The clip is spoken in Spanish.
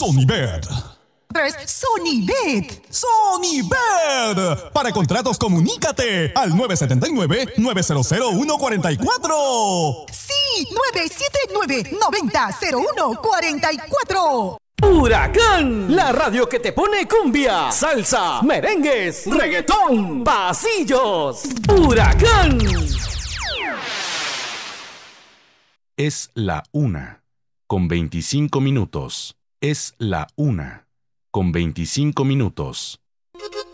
Sonibet. Sonibet. Sonibet. Para contratos, comunícate al 979-900-144. Sí, 979-90-0144. Huracán, la radio que te pone cumbia, salsa, merengues, reggaetón, pasillos. Huracán. Es la 1:25. Es la 1:25.